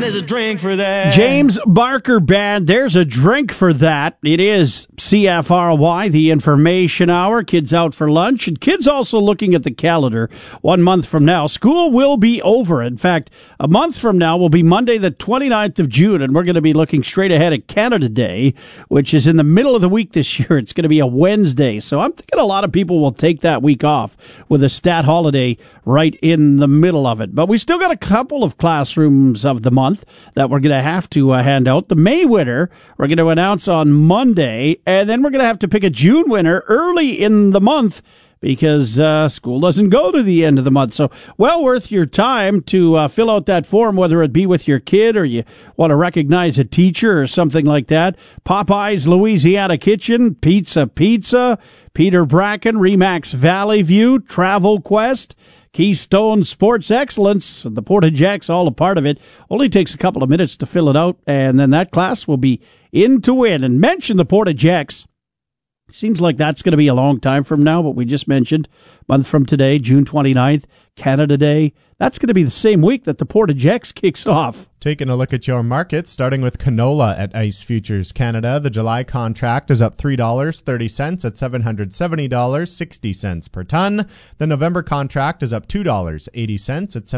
there's a drink for that. James Barker Band, there's a drink for that. It is CFRY, the information hour. Kids out for lunch, and kids also looking at the calendar. 1 month from now, school will be over. In fact, a month from now will be Monday the 29th of June, and we're going to be looking straight ahead at Canada Day, which is in the middle of the week this year. It's going to be a Wednesday, so I'm thinking a lot of people will take that week off with a stat holiday right in the middle of it. But we still got a couple of classrooms of the month that we're going to have to hand out. The May winner we're going to announce on Monday, and then we're going to have to pick a June winner early in the month because school doesn't go to the end of the month. So well worth your time to fill out that form, whether it be with your kid or you want to recognize a teacher or something like that. Popeyes Louisiana Kitchen, Pizza, Peter Bracken, Remax Valley View, Travel Quest, Keystone Sports Excellence, the Portage X, all a part of it. Only takes a couple of minutes to fill it out, and then that class will be in to win. And mention the Portage X. Seems like that's going to be a long time from now, but we just mentioned month from today, June 29th, Canada Day. That's going to be the same week that the Portage X kicks off. Taking a look at your market, starting with canola at Ice Futures Canada. The July contract is up $3.30 at $770.60 per ton. The November contract is up $2.80 at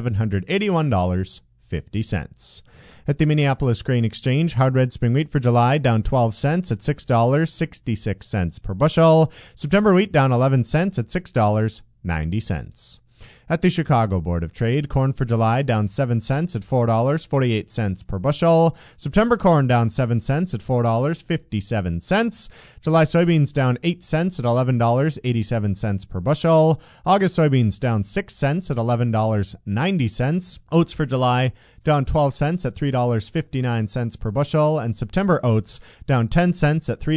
$781.50. At the Minneapolis Grain Exchange, hard red spring wheat for July down 12 cents at $6.66 per bushel. September wheat down 11 cents at $6.90. At the Chicago Board of Trade, corn for July down 7 cents at $4.48 per bushel. September corn down 7 cents at $4.57. July soybeans down 8 cents at $11.87 per bushel. August soybeans down 6 cents at $11.90. Oats for July down 12 cents at $3.59 per bushel. And September oats down 10 cents at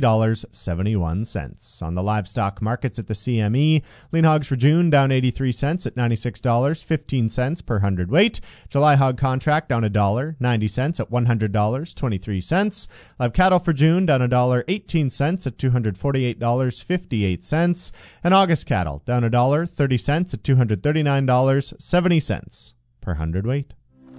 $3.71. On the livestock markets at the CME, lean hogs for June down 83 cents at $96.15 per hundredweight. July hog contract down $1.90 at $100.23. Live cattle for June down $1.18 at $248.58. And August cattle down $1.30 at $239.70 per hundredweight.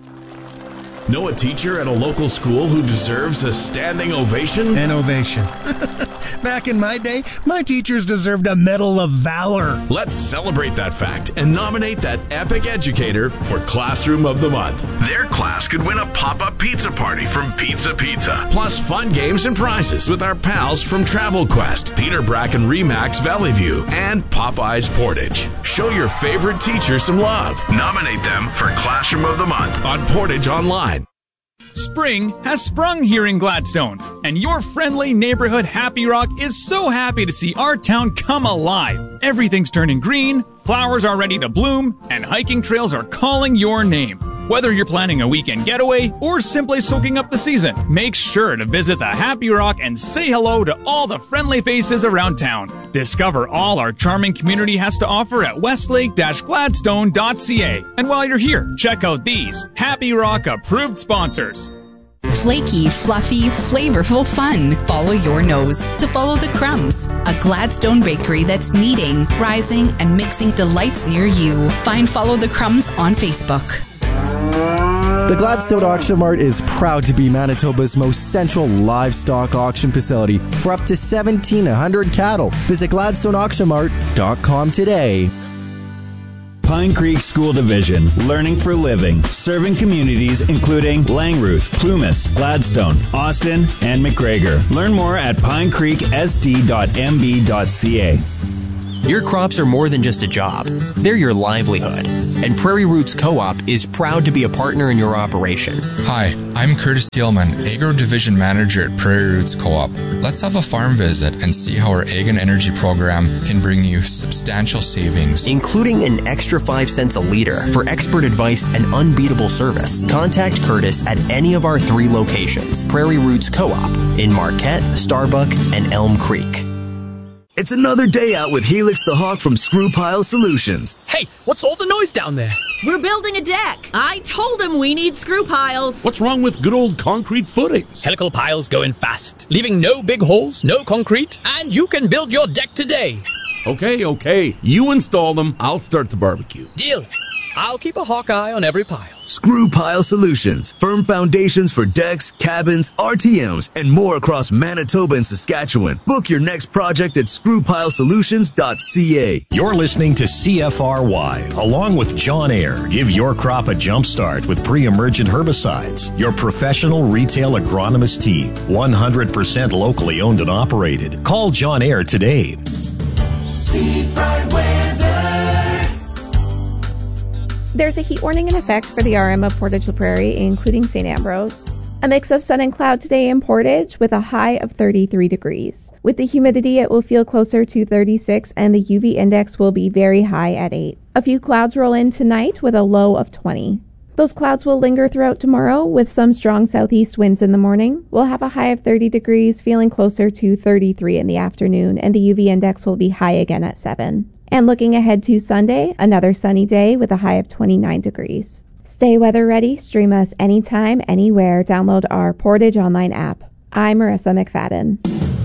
Know a teacher at a local school who deserves a standing ovation? An ovation. Back in my day, my teachers deserved a Medal of Valor. Let's celebrate that fact and nominate that epic educator for Classroom of the Month. Their class could win a pop-up pizza party from Pizza Pizza, plus fun games and prizes with our pals from Travel Quest, Peter Bracken Remax Valley View, and Popeyes Portage. Show your favorite teacher some love. Nominate them for Classroom of the Month on Portage Online. Spring has sprung here in Gladstone, and your friendly neighborhood Happy Rock is so happy to see our town come alive. Everything's turning green, flowers are ready to bloom, and hiking trails are calling your name. Whether you're planning a weekend getaway or simply soaking up the season, make sure to visit the Happy Rock and say hello to all the friendly faces around town. Discover all our charming community has to offer at westlake-gladstone.ca. And while you're here, check out these Happy Rock approved sponsors. Flaky, fluffy, flavorful fun. Follow your nose to follow the crumbs. A Gladstone bakery that's kneading, rising, and mixing delights near you. Find Follow the Crumbs on Facebook. The Gladstone Auction Mart is proud to be Manitoba's most central livestock auction facility for up to 1,700 cattle. Visit GladstoneAuctionMart.com today. Pine Creek School Division, learning for living, serving communities including Langruth, Plumas, Gladstone, Austin, and McGregor. Learn more at pinecreeksd.mb.ca. Your crops are more than just a job. They're your livelihood. And Prairie Roots Co-op is proud to be a partner in your operation. Hi, I'm Curtis Thielman, Agro Division Manager at Prairie Roots Co-op. Let's have a farm visit and see how our Ag and Energy program can bring you substantial savings. Including an extra 5 cents a liter for expert advice and unbeatable service. Contact Curtis at any of our 3 locations. Prairie Roots Co-op in Marquette, Starbuck, and Elm Creek. It's another day out with Helix the Hawk from Screw Pile Solutions. Hey, what's all the noise down there? We're building a deck. I told him we need screw piles. What's wrong with good old concrete footings? Helical piles go in fast, leaving no big holes, no concrete, and you can build your deck today. Okay. You install them. I'll start the barbecue. Deal. I'll keep a hawk eye on every pile. Screw Pile Solutions. Firm foundations for decks, cabins, RTMs, and more across Manitoba and Saskatchewan. Book your next project at screwpilesolutions.ca. You're listening to CFRY, along with John Ayer. Give your crop a jump start with pre-emergent herbicides. Your professional retail agronomist team. 100% locally owned and operated. Call John Ayer today. Seed Fried Weather. There's a heat warning in effect for the RM of Portage La Prairie, including St. Ambrose. A mix of sun and cloud today in Portage with a high of 33 degrees. With the humidity, it will feel closer to 36 and the UV index will be very high at 8. A few clouds roll in tonight with a low of 20. Those clouds will linger throughout tomorrow with some strong southeast winds in the morning. We'll have a high of 30 degrees, feeling closer to 33 in the afternoon, and the UV index will be high again at 7. And looking ahead to Sunday, another sunny day with a high of 29 degrees. Stay weather ready. Stream us anytime, anywhere. Download our Portage Online app. I'm Marissa McFadden.